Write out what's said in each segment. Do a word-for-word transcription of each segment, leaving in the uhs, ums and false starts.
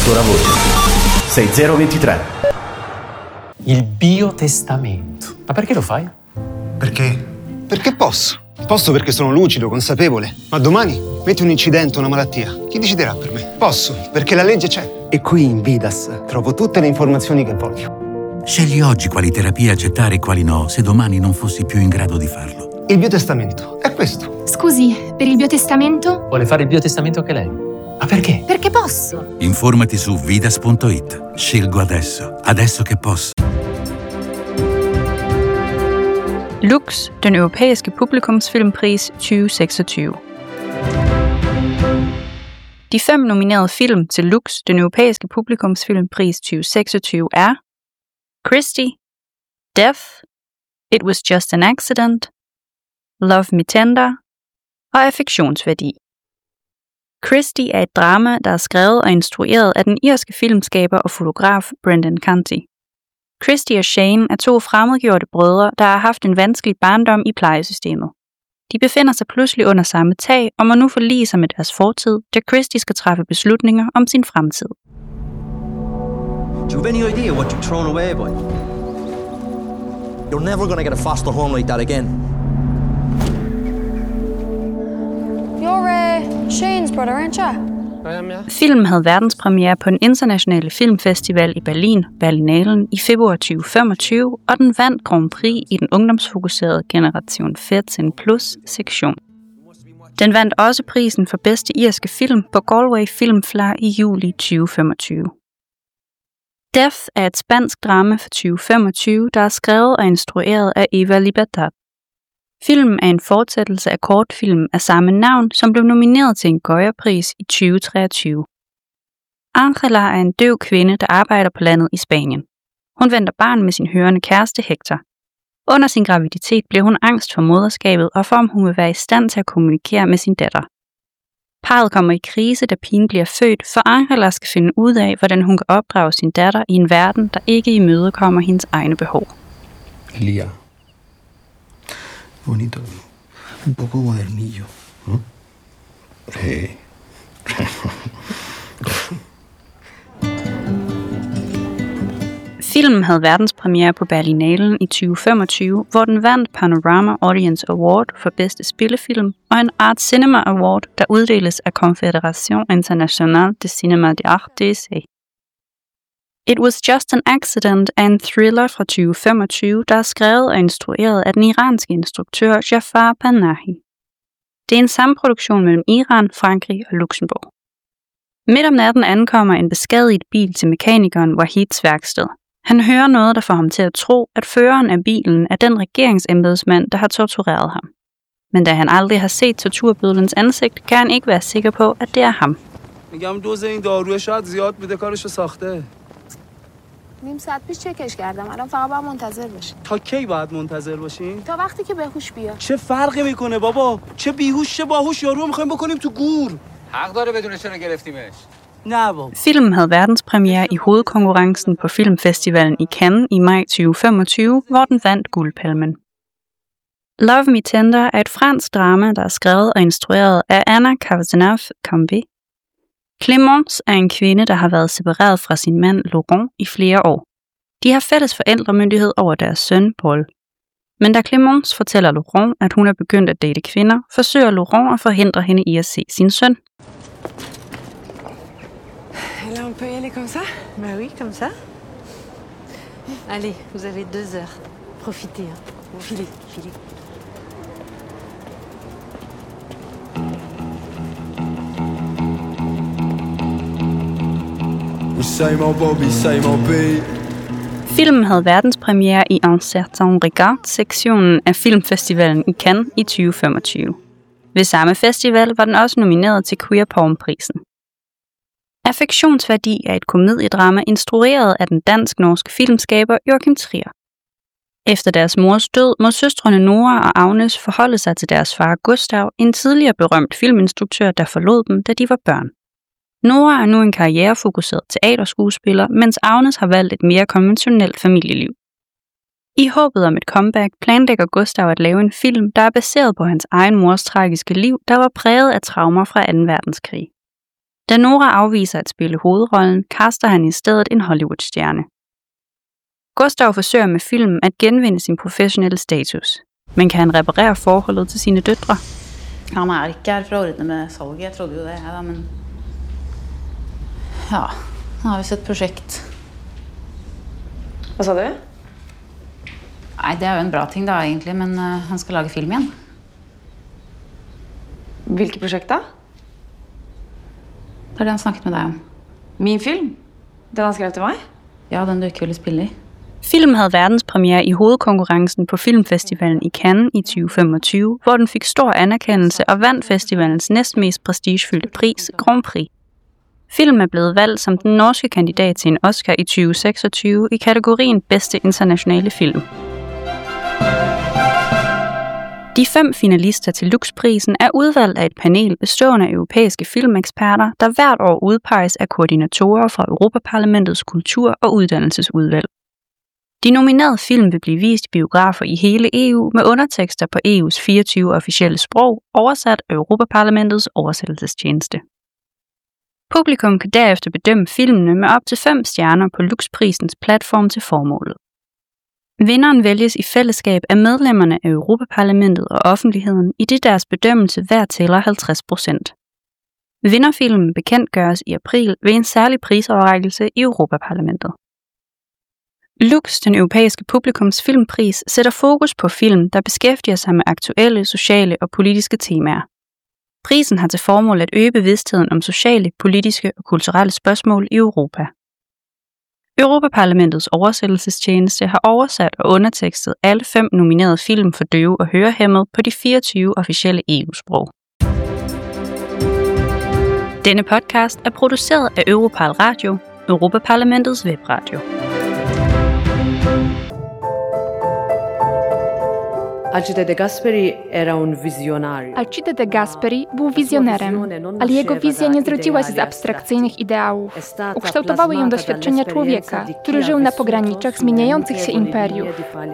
ancora voce. sei zero ventitré. Il biotestamento. Ma perché lo fai? Perché? Perché posso. Posso perché sono lucido, consapevole. Ma domani metti un incidente, una malattia. Chi deciderà per me? Posso, perché la legge c'è. E qui in Vidas trovo tutte le informazioni che voglio. Scegli oggi quali terapie accettare e quali no, se domani non fossi più in grado di farlo. Il biotestamento è questo. Scusi, per il biotestamento? Vuole fare il biotestamento anche lei? Ma perché? Perché posso. Informati su vidas punto it. Scelgo adesso, adesso che posso. Lux, den europæiske publikumsfilmpris tyve seksogtyve. De fem nominerede film til Lux, den europæiske publikumsfilmpris tyve seksogtyve er Christie, Death, It Was Just an Accident, Love Me Tender og Affektionsværdi. Christie er et drama, der er skrevet og instrueret af den irske filmskaber og fotograf Brendan Canty. Christie og Shane er to fremmedgjorte brødre, der har haft en vanskelig barndom i plejesystemet. De befinder sig pludselig under samme tag og må nu forlige sig med deres fortid, da Christie skal træffe beslutninger om sin fremtid. Do you have any idea what you've thrown away, boy? You're never gonna get a foster home like that again. You're uh, Shane's brother, aren't you? Filmen havde verdenspremiere på den internationale filmfestival i Berlin, Berlinalen, i februar tyve femogtyve, og den vandt Grand Prix i den ungdomsfokuserede Generation fjorten plus sektion. Den vandt også prisen for bedste irske film på Galway Filmflar i juli tyve femogtyve. Death er et spansk drama fra tyve femogtyve, der er skrevet og instrueret af Eva Libertad. Filmen er en fortsættelse af kortfilmen af samme navn, som blev nomineret til en Goya-pris i tyve treogtyve. Angela er en døv kvinde, der arbejder på landet i Spanien. Hun venter barn med sin hørende kæreste Hector. Under sin graviditet bliver hun angst for moderskabet og for, om hun vil være i stand til at kommunikere med sin datter. Parret kommer i krise, da pigen bliver født, for Angela skal finde ud af, hvordan hun kan opdrage sin datter i en verden, der ikke imødekommer hendes egne behov. Elia. Bonito. Un poco modernillo. ¿Mm? Sí. Filmen havde verdenspremiere på Berlinalen i tyve femogtyve, hvor den vandt Panorama Audience Award for bedste spillefilm og en Art Cinema Award, der uddeles af Confédération Internationale de Cinéma d'Art. It Was Just an Accident er en thriller fra tyve femogtyve, der er skrevet og instrueret af den iranske instruktør Jafar Panahi. Det er en samproduktion mellem Iran, Frankrig og Luxembourg. Midt om natten ankommer en beskadiget bil til mekanikeren Wahids værksted. Han hører noget, der får ham til at tro, at føreren af bilen er den regeringsembedsmand, der har tortureret ham. Men da han aldrig har set torturbødlens ansigt, kan han ikke være sikker på, at det er ham. نیم ساعت پیش چکش کردم الان فقط باید منتظر باشی. تا کی باید منتظر باشیم؟ تا وقتی که بهوش بیاد. چه فرقی میکنه بابا؟ چه بیهوش چه باهوش یارو میخوایم بکنیم تو گور. حق داره بدون چرا گرفتیمش. نه بابا. Filmen havde verdenspremiere i hovedkonkurrencen på filmfestivalen i Cannes i maj tyve femogtyve, hvor den vandt Guldpalmen. Love Me Tender er et fransk drama, der er skrevet og instrueret af Anna Cazenave-Cambé. Clémence er en kvinde, der har været separeret fra sin mand Laurent i flere år. De har fælles forældremyndighed over deres søn Paul. Men da Clémence fortæller Laurent, at hun er begyndt at date kvinder, forsøger Laurent at forhindre hende i at se sin søn. Alors on peut y aller comme ça? Bah oui, comme ça. Allez, vous avez deux heures. Profitez, hein. Filez, filez. Filmen havde verdenspremiere i Un Certain Regard-sektionen af filmfestivalen i Cannes i tyve femogtyve. Ved samme festival var den også nomineret til Queer Porn-prisen. Affektionsværdi er et komediedrama instrueret af den dansk-norske filmskaber Joachim Trier. Efter deres mors død må søstrene Nora og Agnes forholde sig til deres far Gustav, en tidligere berømt filminstruktør, der forlod dem, da de var børn. Nora er nu en karrierefokuseret teaterskuespiller, mens Agnes har valgt et mere konventionelt familieliv. I håbet om et comeback planlægger Gustav at lave en film, der er baseret på hans egen mors tragiske liv, der var præget af traumer fra anden verdenskrig. Da Nora afviser at spille hovedrollen, kaster han i stedet en Hollywood-stjerne. Gustav forsøger med filmen at genvinde sin professionelle status, men kan han reparere forholdet til sine døtre? Han er ikke her for å ordne med salget, jeg trodde jo det, ja, da, men ja, nå har vi sett prosjekt. Hva sa du? Nei, det er jo en bra ting da, egentlig, men uh, han skal lage film igjen. Hvilket prosjekt da? Det er det han snakket med deg om. Min film? Den han skrev til meg? Ja, den du ikke ville spille i. Filmen havde verdenspremiere i hovedkonkurrencen på Filmfestivalen i Cannes i tyve femogtyve, hvor den fik stor anerkendelse og vandt festivalens næstmest prestigefyldte pris, Grand Prix. Filmen er blevet valgt som den norske kandidat til en Oscar i tyve seksogtyve i kategorien Bedste internationale film. De fem finalister til Lux-prisen er udvalgt af et panel bestående af europæiske filmeksperter, der hvert år udpeges af koordinatorer fra Europaparlamentets kultur- og uddannelsesudvalg. De nominerede film vil blive vist i biografer i hele E U med undertekster på E U's fireogtyve officielle sprog, oversat af Europaparlamentets oversættelsestjeneste. Publikum kan derefter bedømme filmene med op til fem stjerner på Lux-prisens platform til formålet. Vinderen vælges i fællesskab af medlemmerne af Europaparlamentet og offentligheden, i det deres bedømmelse hver tæller halvtreds procent. Vinderfilmen bekendtgøres i april ved en særlig prisoverrækkelse i Europaparlamentet. Lux, den europæiske publikumsfilmpris, sætter fokus på film, der beskæftiger sig med aktuelle, sociale og politiske temaer. Prisen har til formål at øge bevidstheden om sociale, politiske og kulturelle spørgsmål i Europa. Europaparlamentets oversættelsestjeneste har oversat og undertekstet alle fem nominerede film for døve og hørehæmmede på de fireogtyve officielle E U-sprog. Denne podcast er produceret af Europal Radio, Europaparlamentets webradio. Alcide De Gasperi era un wizjonario. Alcide De Gasperi był wizjonerem, ale jego wizja nie zrodziła się z abstrakcyjnych ideałów. Ukształtowały ją doświadczenia człowieka, który żył na pograniczach zmieniających się imperiów.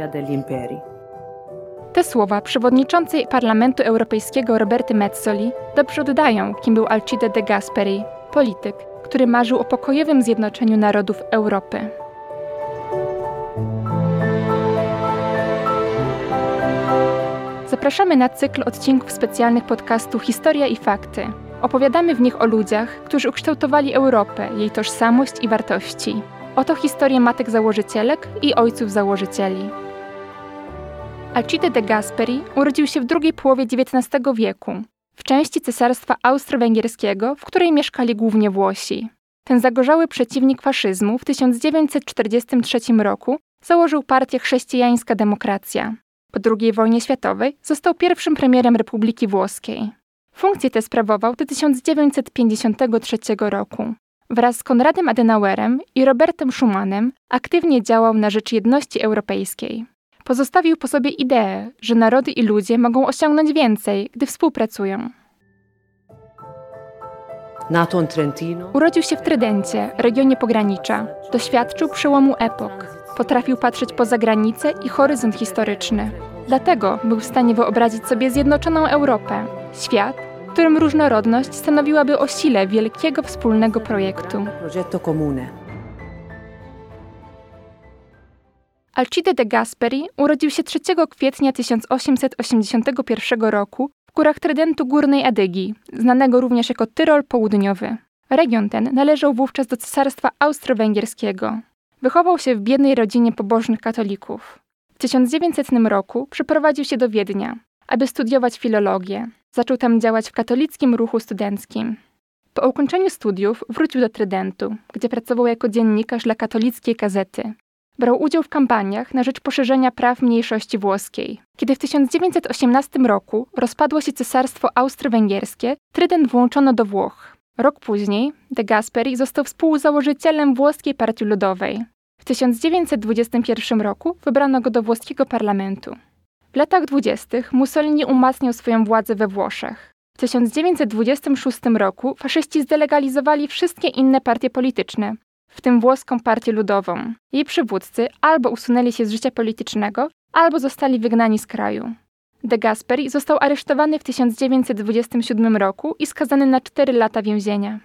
Te słowa przewodniczącej Parlamentu Europejskiego Roberty Metzoli dobrze oddają, kim był Alcide De Gasperi, polityk, który marzył o pokojowym zjednoczeniu narodów Europy. Zapraszamy na cykl odcinków specjalnych podcastu Historia i Fakty. Opowiadamy w nich o ludziach, którzy ukształtowali Europę, jej tożsamość i wartości. Oto historie matek założycielek i ojców założycieli. Alcide De Gasperi urodził się w drugiej połowie dziewiętnastego wieku, w części Cesarstwa Austro-Węgierskiego, w której mieszkali głównie Włosi. Ten zagorzały przeciwnik faszyzmu w tysiąc dziewięćset czterdziestym trzecim roku założył partię Chrześcijańska Demokracja. Po drugiej wojnie światowej został pierwszym premierem Republiki Włoskiej. Funkcję tę sprawował do tysiąc dziewięćset pięćdziesiątego trzeciego roku. Wraz z Konradem Adenauerem i Robertem Schumanem aktywnie działał na rzecz jedności europejskiej. Pozostawił po sobie ideę, że narody i ludzie mogą osiągnąć więcej, gdy współpracują. Urodził się w Trydencie, regionie pogranicza. Doświadczył przełomu epok. Potrafił patrzeć poza granice i horyzont historyczny. Dlatego był w stanie wyobrazić sobie zjednoczoną Europę, świat, w którym różnorodność stanowiłaby o sile wielkiego wspólnego projektu. Alcide De Gasperi urodził się trzeciego kwietnia tysiąc osiemset osiemdziesiątego pierwszego roku w górach Trydentu Górnej Adygii, znanego również jako Tyrol Południowy. Region ten należał wówczas do Cesarstwa Austro-Węgierskiego. Wychował się w biednej rodzinie pobożnych katolików. W tysiąc dziewięćsetnym roku przeprowadził się do Wiednia, aby studiować filologię. Zaczął tam działać w katolickim ruchu studenckim. Po ukończeniu studiów wrócił do Trydentu, gdzie pracował jako dziennikarz dla katolickiej gazety. Brał udział w kampaniach na rzecz poszerzenia praw mniejszości włoskiej. Kiedy w tysiąc dziewięćset osiemnastym roku rozpadło się Cesarstwo Austro-Węgierskie, Trydent włączono do Włoch. Rok później De Gasperi został współzałożycielem Włoskiej Partii Ludowej. W tysiąc dziewięćset dwudziestym pierwszym roku wybrano go do włoskiego parlamentu. W latach dwudziestych Mussolini umacniał swoją władzę we Włoszech. W tysiąc dziewięćset dwudziestym szóstym roku faszyści zdelegalizowali wszystkie inne partie polityczne, w tym włoską Partię Ludową. Jej przywódcy albo usunęli się z życia politycznego, albo zostali wygnani z kraju. De Gasperi został aresztowany w tysiąc dziewięćset dwudziestym siódmym roku i skazany na cztery lata więzienia.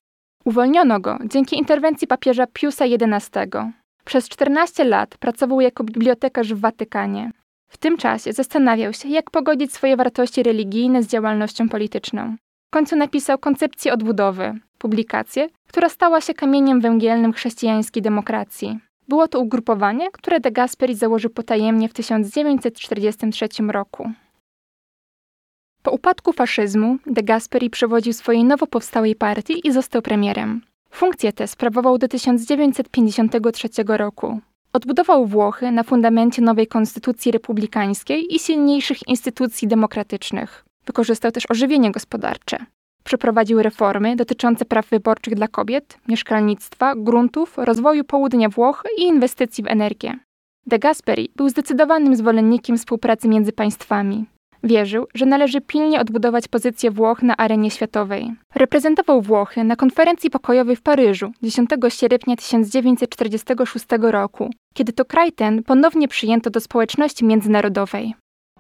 Uwolniono go dzięki interwencji papieża Piusa jedenastego. Przez czternaście lat pracował jako bibliotekarz w Watykanie. W tym czasie zastanawiał się, jak pogodzić swoje wartości religijne z działalnością polityczną. W końcu napisał Koncepcję odbudowy, publikację, która stała się kamieniem węgielnym chrześcijańskiej demokracji. Było to ugrupowanie, które De Gasperi założył potajemnie w tysiąc dziewięćset czterdziestym trzecim roku. Po upadku faszyzmu De Gasperi przewodził swojej nowo powstałej partii i został premierem. Funkcję tę sprawował do tysiąc dziewięćset pięćdziesiątego trzeciego roku. Odbudował Włochy na fundamencie nowej konstytucji republikańskiej i silniejszych instytucji demokratycznych. Wykorzystał też ożywienie gospodarcze. Przeprowadził reformy dotyczące praw wyborczych dla kobiet, mieszkalnictwa, gruntów, rozwoju południa Włoch i inwestycji w energię. De Gasperi był zdecydowanym zwolennikiem współpracy między państwami. Wierzył, że należy pilnie odbudować pozycję Włoch na arenie światowej. Reprezentował Włochy na konferencji pokojowej w Paryżu dziesiątego sierpnia tysiąc dziewięćset czterdziestego szóstego roku, kiedy to kraj ten ponownie przyjęto do społeczności międzynarodowej.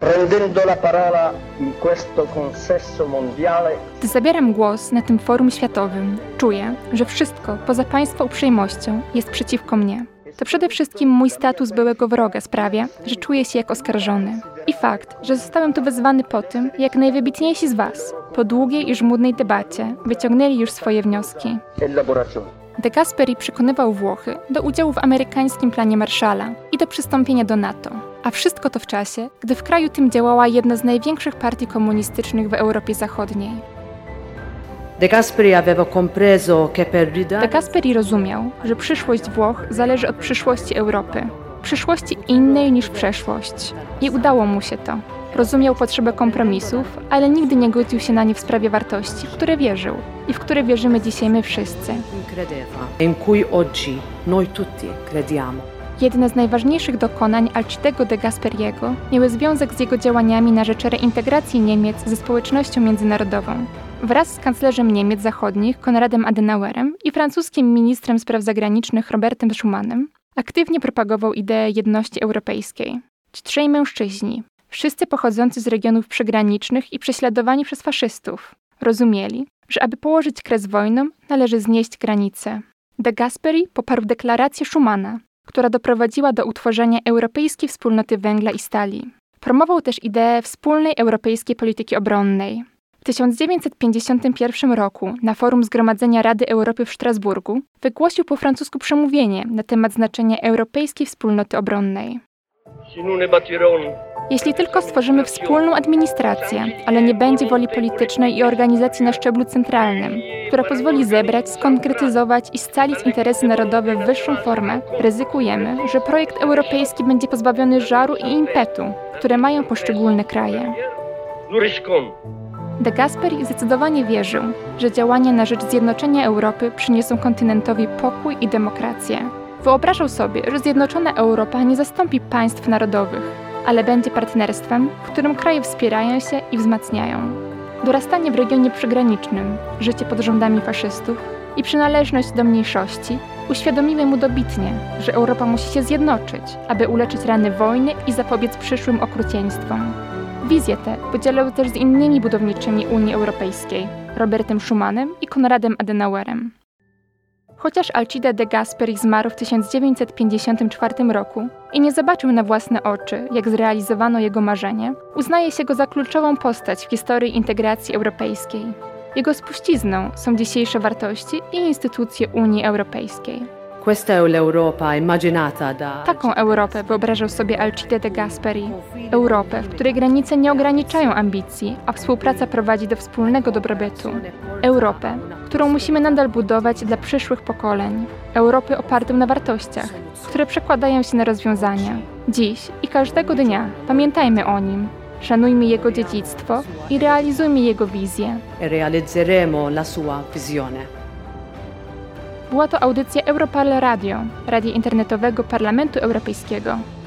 Gdy zabieram głos na tym forum światowym, czuję, że wszystko poza państwa uprzejmością jest przeciwko mnie. To przede wszystkim mój status byłego wroga sprawia, że czuję się jak oskarżony. I fakt, że zostałem tu wezwany po tym, jak najwybitniejsi z was, po długiej i żmudnej debacie, wyciągnęli już swoje wnioski. De Gasperi przekonywał Włochy do udziału w amerykańskim planie Marshalla i do przystąpienia do NATO. A wszystko to w czasie, gdy w kraju tym działała jedna z największych partii komunistycznych w Europie Zachodniej. De Gasperi aveva compreso che per ridare... De Gasperi rozumiał, że przyszłość Włoch zależy od przyszłości Europy. Przyszłości innej niż przeszłość. I udało mu się to. Rozumiał potrzebę kompromisów, ale nigdy nie godził się na nie w sprawie wartości, w które wierzył i w które wierzymy dzisiaj my wszyscy. In cui oggi noi tutti crediamo. Jedne z najważniejszych dokonań Alcidego de Gasperiego miały związek z jego działaniami na rzecz reintegracji Niemiec ze społecznością międzynarodową. Wraz z kanclerzem Niemiec Zachodnich Konradem Adenauerem i francuskim ministrem spraw zagranicznych Robertem Schumanem aktywnie propagował ideę jedności europejskiej. Ci trzej mężczyźni, wszyscy pochodzący z regionów przygranicznych i prześladowani przez faszystów, rozumieli, że aby położyć kres wojnom, należy znieść granice. De Gasperi poparł deklarację Schumana, która doprowadziła do utworzenia Europejskiej Wspólnoty Węgla i Stali. Promował też ideę wspólnej europejskiej polityki obronnej. W tysiąc dziewięćset pięćdziesiątym pierwszym roku na forum Zgromadzenia Rady Europy w Strasburgu wygłosił po francusku przemówienie na temat znaczenia Europejskiej Wspólnoty Obronnej. Jeśli tylko stworzymy wspólną administrację, ale nie będzie woli politycznej i organizacji na szczeblu centralnym, która pozwoli zebrać, skonkretyzować i scalić interesy narodowe w wyższą formę, ryzykujemy, że projekt europejski będzie pozbawiony żaru i impetu, które mają poszczególne kraje. De Gasperi zdecydowanie wierzył, że działania na rzecz zjednoczenia Europy przyniosą kontynentowi pokój i demokrację. Wyobrażał sobie, że zjednoczona Europa nie zastąpi państw narodowych, ale będzie partnerstwem, w którym kraje wspierają się i wzmacniają. Dorastanie w regionie przygranicznym, życie pod rządami faszystów i przynależność do mniejszości uświadomiły mu dobitnie, że Europa musi się zjednoczyć, aby uleczyć rany wojny i zapobiec przyszłym okrucieństwom. Wizję tę podzielał też z innymi budowniczymi Unii Europejskiej, Robertem Schumanem i Konradem Adenauerem. Chociaż Alcide de Gasperi zmarł w tysiąc dziewięćset pięćdziesiątym czwartym roku i nie zobaczył na własne oczy, jak zrealizowano jego marzenie, uznaje się go za kluczową postać w historii integracji europejskiej. Jego spuścizną są dzisiejsze wartości i instytucje Unii Europejskiej. Taką Europę wyobrażał sobie Alcide de Gasperi. Europę, w której granice nie ograniczają ambicji, a współpraca prowadzi do wspólnego dobrobytu. Europę, którą musimy nadal budować dla przyszłych pokoleń. Europę opartą na wartościach, które przekładają się na rozwiązania. Dziś i każdego dnia pamiętajmy o nim. Szanujmy jego dziedzictwo i realizujmy jego wizję. Realizzeremo la sua visione. Była to audycja Europarl Radio, radia internetowego Parlamentu Europejskiego.